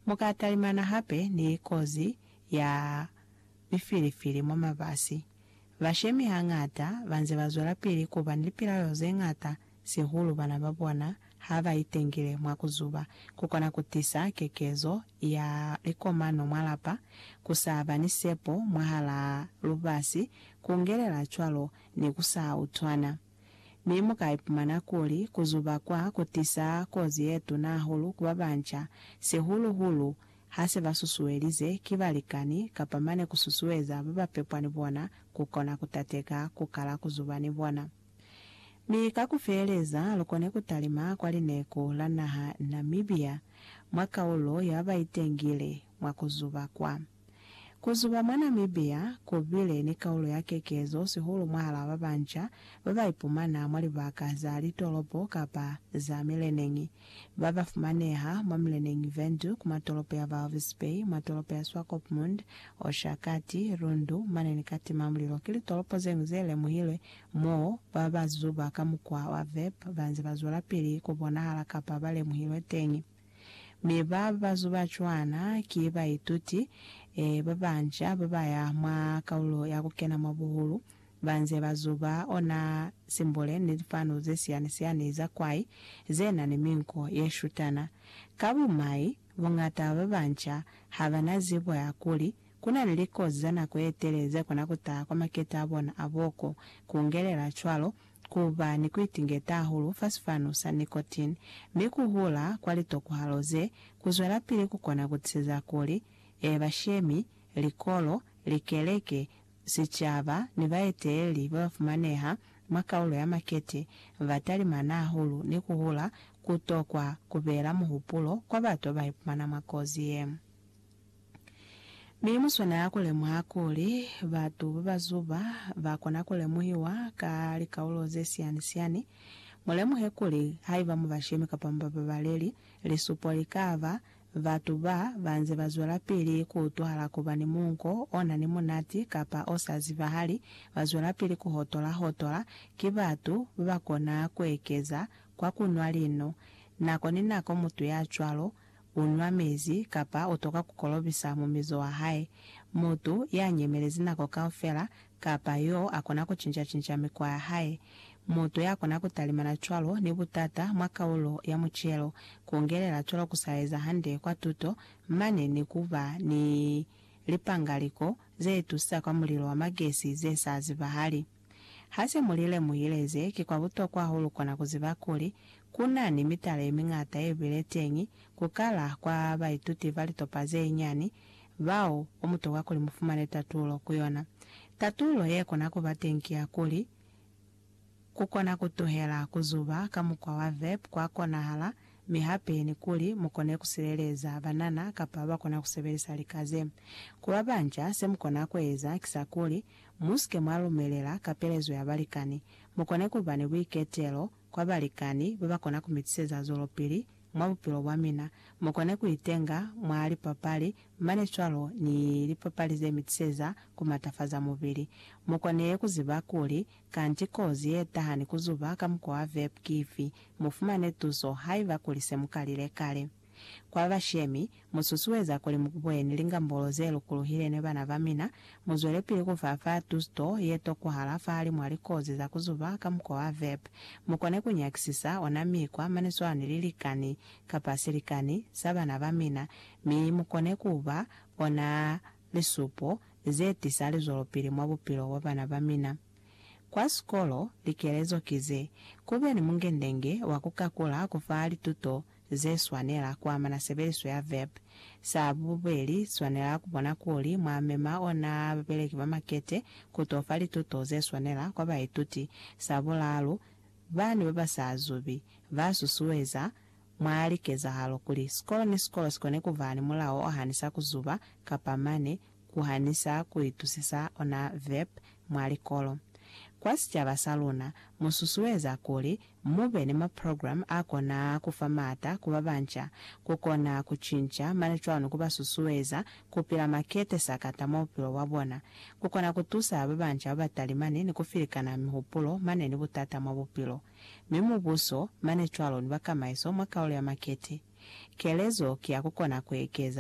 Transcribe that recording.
mukatalimana hape ni kozi ya mifilifili mwa mabasi. Vashemi hangata vanze vazola pili kuba nilipila yoze ngata sihulu bana babwana hava itengile mwa kuzuba kukona kutisa kekezo ya likomano mwalapa kusaba ni sepo mwahala lubasi kuongelela chwalo ni kusaa utwana. Mimu kaipumana kuli kuzuba kwa kutisa kozi yetu na hulu kubabancha sihulu hulu hase vasusuelize kivalikani kapamane kususueza baba pepwani bwana kukona kutateka kukala kuzubani bwana. Mika kufeleza lokone kutalima kwa lineko lanaha Namibia mwaka ulo yaba itengile mwakuzuba kwa. Kuzuba mwa Namibia kubile ni kaulo ya kekezo sihulu mwahala babancha baba ipumana mwali baka za litolopo kapa za milenengi. Baba fumaneha mwa milenengi vendu kumatolopo ya Walvis Bay, matolopo ya Swakopmund, Oshakati, Rundu, maneni kati mamlilo kili tolopo zengu zele muhile mo baba zuba kamukwa wa vep vanzi vazola pili kubona hala kapa bale muhile tengi. Baba zuba chwana kiba ituti babanja baba ya mwa kaulo ya kukena mabuhulu banze bazuba ona simbole nifano zesiani za kwai zena ni minko yeshutana kabu mai wongata babanja havana zibo ya kuli kuna niliko zana kweteleze kuna kuta kwa maketa abona aboko kuongelela chwalo kuba ni kuitingeta hulu fasfano sa nicotine mikuhula kwalito kuhaloze kuzwela pili kukona kutiseza kuli bashemi likolo likeleke sichava nivaeteli bafumaneha makaulo ya makete vatali mana hulu ni kuhula kutokwa kubera muhupulo kwa bato baipumana makozi yemu. Mimu swana ya kule muhakuli batu babazuba bakona kule muhiwa kali kaulo ze siani mulemu hekuli haiva mubashemi kapamba babaleli lisupo likava vatu vanze vazola pili kutuhala kubani mungo ona ni munati kapa osazi bahali vazola pili kuhotola kibatu bakona kuekeza kwa kunwa lino nako ninako mutu ya chwalo unwa mezi kapa otoka kukolobisa mumizo wa hai mutu ya nyemelezi nako kaufela kapa yo akona kuchinja mikwa ya hai mutu ya akona kutalimana chwalo ni butata mwaka ulo ya muchelo kuongelela chwalo kusaeza hande kwa tuto mane ni kuba ni lipangaliko zetu saka mulilo wa magesi zesazi bahali hase mulile muhileze kikwabuto kwa hulu kona kuzibakuli kuna ni mitale mingata ebiletengi kukala kwa baituti valitopaze inyani vao omuto wako limufumane tatulo kuyona tatulo yeko nako batenkia kuli kukona kutuhela kuzuba kamukwa wa vep kwa kona hala mihape ni kuli mukone kusileleza banana kapa bakona kusebelisa likaze kuwa banja semukona kweza kisakuli muske mwalumelela kapelezo ya balikani mukone kubani wiketelo kwa balikani babakona kumitiseza zolopili mwabupilo wamina mukone kuitenga mwali papali mane chwalo ni lipapali ze mitiseza kumatafaza mubili mukone kuzibakuli kanti kozi etahani kuzuba kamukwa vep kifi mufumane tuso haiva kulise mukalile kale kwa bashemi mususuweza kuli mukubweni linga mbolozelo kuluhile ne bana vamina muzwele pili kufafa tusto yeto kuhalafa ali mwali kozi za kuzuba kamukwa vep mukone kunyakisisa onamikwa maneswa nililikani kapasilikani sabana vamina mi mukone kuba ona lisupo zeti sali zolopili mwabupilo wabana vamina kwa skolo likelezo kize kube ni mungendenge wakukakula kufali tuto ze swanela kwa manasebeliso ya vep sabu beli swanela kubona kuli mwamema ona babeleki bamakete kutofali tuto ze swanela kwa baituti sabu lalu bani babasazubi vasusuweza mwalikeza halo kuli skolo ni skolo sikone kuvani mulao ohanisa kuzuba kapamane kuhanisa kuitusisa ona vep mwalikolo kwa sichaba saluna mususuweza kuli mube ni maprogram akona kufamata kubabancha kukona kuchincha manechwano kubasusuweza kupila makete sakata mopilo wabona kukona kutusa ababancha abatalimane ni kufilikana mihupulo mane ni butata mabupilo mimu buso manechwalo ni bakamaiso mwakauli ya makete kelezo kia kukona kuekeza